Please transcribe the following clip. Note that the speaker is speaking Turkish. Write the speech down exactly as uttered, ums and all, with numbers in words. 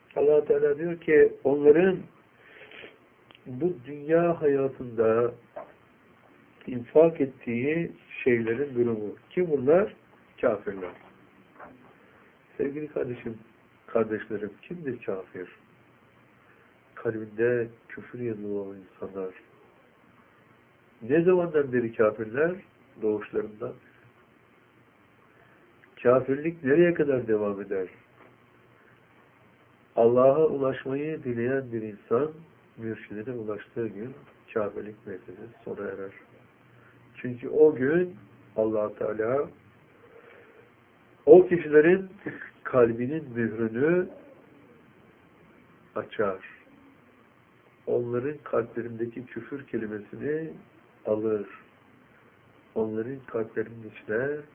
Allah Teala diyor ki onların bu dünya hayatında infak ettiği şeylerin durumu. Kim bunlar? Kafirler. Sevgili kardeşim, kardeşlerim, kimdir kafir? Kalbinde küfür yanığı olan insanlar. Ne zamandan beri kafirler? Doğuşlarından. Kafirlik nereye kadar devam eder? Allah'a ulaşmayı dileyen bir insan, mürşidine ulaştığı gün kafirlik meselesi sona erer. Çünkü o gün Allah Teala o kişilerin kalbinin mührünü açar. Onların kalplerindeki küfür kelimesini alır. Onların kalplerinin içine